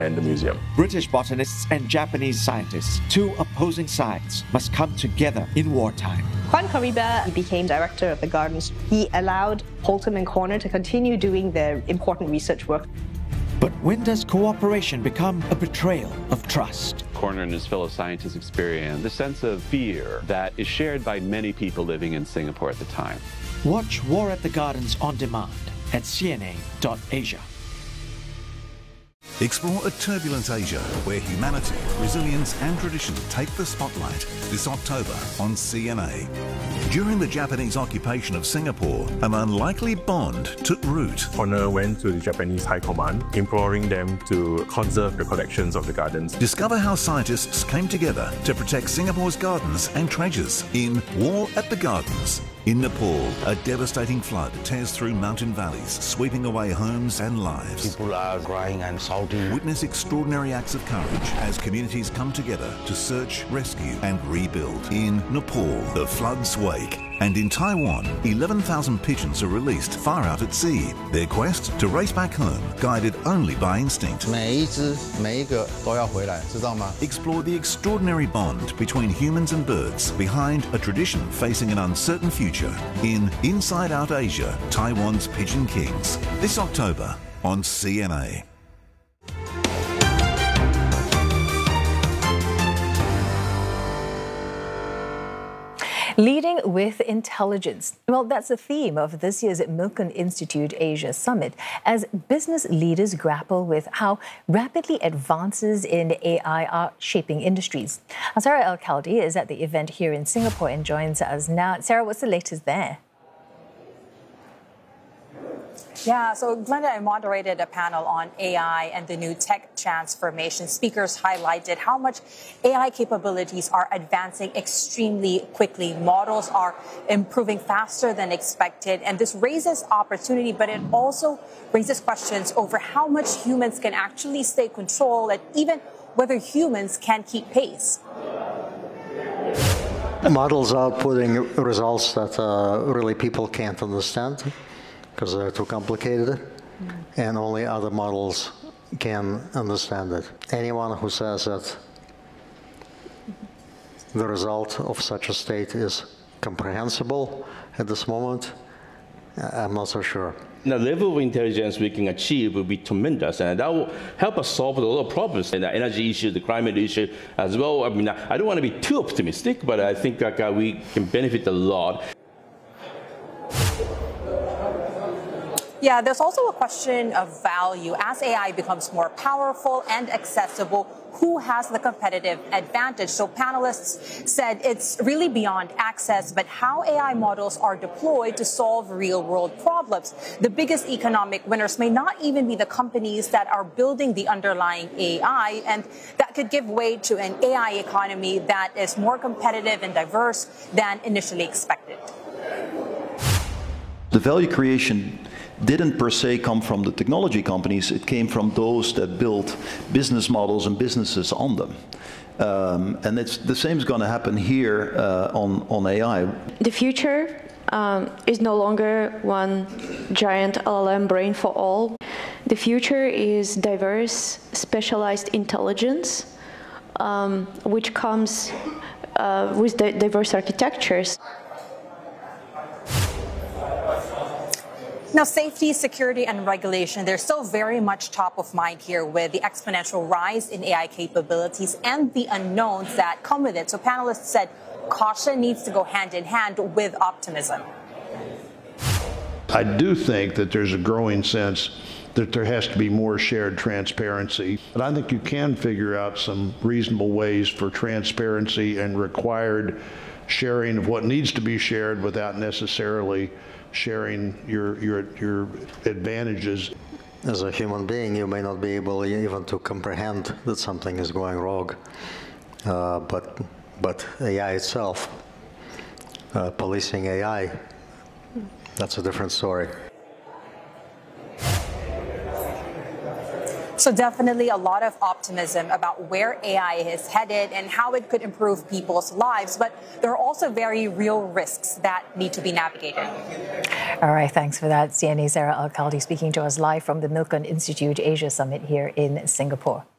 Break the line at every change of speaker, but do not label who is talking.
in the museum.
British botanists and Japanese scientists, two opposing sides, must come together in wartime.
Juan Caribe became director of the gardens. He allowed Holton and Corner to continue doing their important research work.
But when does cooperation become a betrayal of trust?
Corner and his fellow scientists experience the sense of fear that is shared by many people living in Singapore at the time.
Watch War at the Gardens on demand at cna.asia.
Explore a turbulent Asia where humanity, resilience and tradition take the spotlight this October on CNA. During the Japanese occupation of Singapore, an unlikely bond took root.
Corner went to the Japanese High Command, imploring them to conserve the collections of the gardens.
Discover how scientists came together to protect Singapore's gardens and treasures in War at the Gardens. In Nepal, a devastating flood tears through mountain valleys, sweeping away homes and lives.
People are crying and shouting.
Witness extraordinary acts of courage as communities come together to search, rescue and rebuild. In Nepal, the flood's wake. And in Taiwan, 11,000 pigeons are released far out at sea. Their quest to race back home, guided only by instinct.
每一只每一个都要回来，知道吗？
Explore the extraordinary bond between humans and birds behind a tradition facing an uncertain future in Inside Out Asia, Taiwan's Pigeon Kings. This October on CNA.
Leading with intelligence. Well, that's the theme of this year's Milken Institute Asia Summit as business leaders grapple with how rapidly advances in AI are shaping industries. Sarah El-Khaldi is at the event here in Singapore and joins us now. Sarah, what's the latest there?
Yeah, so Glenda, I moderated a panel on AI and the new tech transformation. Speakers highlighted how much AI capabilities are advancing extremely quickly. Models are improving faster than expected, and this raises opportunity, but it also raises questions over how much humans can actually stay control and even whether humans can keep pace.
Models outputting results that really people can't understand, because they're too complicated, and only other models can understand it. Anyone who says that the result of such a state is comprehensible at this moment, I'm not so sure.
The level of intelligence we can achieve will be tremendous, and that will help us solve a lot of problems, and the energy issue, the climate issue as well. I mean, I don't want to be too optimistic, but I think we can benefit a lot.
Yeah, there's also a question of value. As AI becomes more powerful and accessible, who has the competitive advantage? So panelists said it's really beyond access, but how AI models are deployed to solve real-world problems. The biggest economic winners may not even be the companies that are building the underlying AI, and that could give way to an AI economy that is more competitive and diverse than initially expected.
The value creation didn't per se come from the technology companies, it came from those that built business models and businesses on them. And it's the same is going to happen here on AI.
The future is no longer one giant LLM brain for all. The future is diverse, specialized intelligence, which comes with the diverse architectures.
Now, safety, security, and regulation, they're still very much top of mind here with the exponential rise in AI capabilities and the unknowns that come with it. So panelists said caution needs to go hand in hand with optimism.
I do think that there's a growing sense that there has to be more shared transparency. But I think you can figure out some reasonable ways for transparency and required sharing of what needs to be shared without necessarily sharing your advantages.
As a human being, you may not be able even to comprehend that something is going wrong. But AI itself, policing AI, that's a different story.
So definitely a lot of optimism about where AI is headed and how it could improve people's lives. But there are also very real risks that need to be navigated.
All right, thanks for that. CNA's Sarah El-Khaldi speaking to us live from the Milken Institute Asia Summit here in Singapore.